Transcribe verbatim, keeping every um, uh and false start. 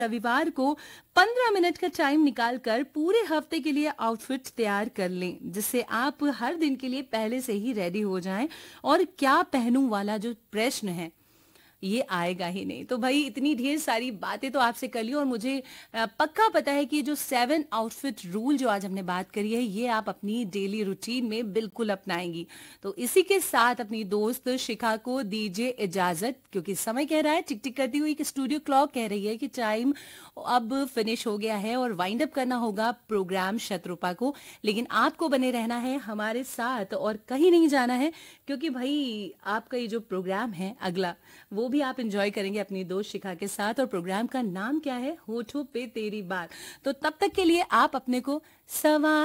रविवार को पंद्रह मिनट का टाइम निकाल कर पूरे हफ्ते के लिए आउटफिट्स तैयार कर लें, जिससे आप हर दिन के लिए पहले से ही रेडी हो जाएं और क्या पहनूं वाला जो प्रश्न है ये आएगा ही नहीं। तो भाई इतनी ढेर सारी बातें तो आपसे कर ली और मुझे अ, पक्का पता है कि ये जो सेवन आउटफिट रूल जो आज हमने बात करी है ये आप अपनी डेली रूटीन में बिल्कुल अपनाएंगी। तो इसी के साथ अपनी दोस्त शिखा को दीजिए इजाजत, क्योंकि समय कह रहा है, टिक टिक करती हुई कि स्टूडियो क्लॉक कह रही है कि टाइम अब फिनिश हो गया है और वाइंड अप करना होगा प्रोग्राम शतरूपा को। लेकिन आपको बने रहना है हमारे साथ और कहीं नहीं जाना है, क्योंकि भाई आपका ये जो प्रोग्राम है अगला वो भी आप एंजॉय करेंगे अपनी दोस्त शिखा के साथ। और प्रोग्राम का नाम क्या है? होठों पे तेरी बात। तो तब तक के लिए आप अपने को सवा